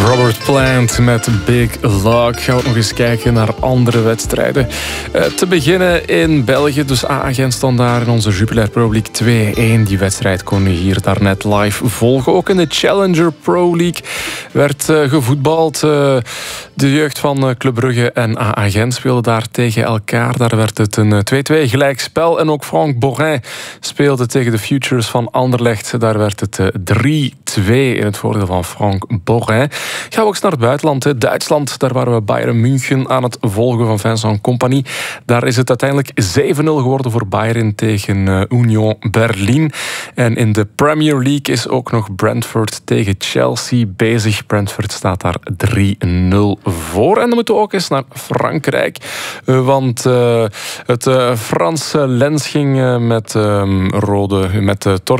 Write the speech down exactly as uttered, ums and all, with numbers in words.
Robert Plant met Big Luck. Gaan we nog eens kijken naar andere wedstrijden. Uh, te beginnen in België. Dus A A Gent stond daar in onze Jupiler Pro League twee-een. Die wedstrijd kon je hier daarnet live volgen. Ook in de Challenger Pro League werd uh, gevoetbald. Uh, de jeugd van uh, Club Brugge en A A Gent speelden daar tegen elkaar. Daar werd het een twee-twee gelijkspel. En ook Franck Borin speelde tegen de Futures van Anderlecht. Daar werd het uh, drie-twee in het voordeel van Franck Borin. Gaan we ook naar het buitenland. Hè. Duitsland, daar waren we Bayern München aan het volgen van Vincent Kompany. Daar is het uiteindelijk zeven nul geworden voor Bayern tegen uh, Union Berlin. En in de Premier League is ook nog Brentford tegen Chelsea bezig. Brentford staat daar drie nul voor. En dan moeten we ook eens naar Frankrijk. Uh, want uh, het uh, Franse lens ging uh, met uh, rode... met uh,